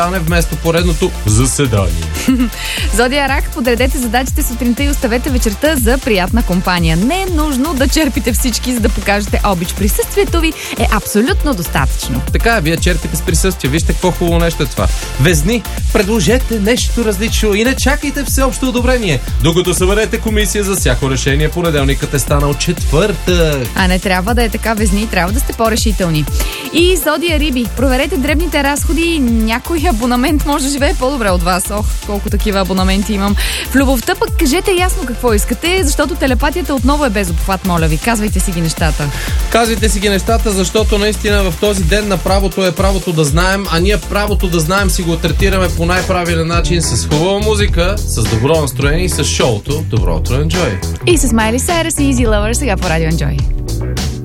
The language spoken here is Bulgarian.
вместо поредното заседание. Зодия Рак, подредете задачите сутринта и оставете вечерта за приятна компания. Не е нужно да черпите всички, за да покажете обич. Присъствието ви е абсолютно достатъчно. Така, вие черпите с присъствие. Вижте какво хубаво нещо е това. Везни, предложете нещо различно и не чакайте всеобщо одобрение. Докато съберете комисия за всяко решение, понеделникът е станал четвъртък. А не трябва да е така, Везни, трябва да сте по-решителни. И Зодия Риби, проверете дребните разходи. Някой абонамент може да живее по-добре от вас. Ох, колко такива абонаменти имам. В любовта пък кажете ясно какво искате, защото телепатията отново е без обхват, моля ви. Казвайте си ги нещата. Казвайте си ги нещата, защото наистина в този ден на правото е правото да знаем, а ние правото да знаем си го третираме по най-правилен начин с хубава музика, с добро настроение и с шоуто Добро утро, Enjoy. И с Майли Сайръс и Easy Lover сега по Радио Enjoy.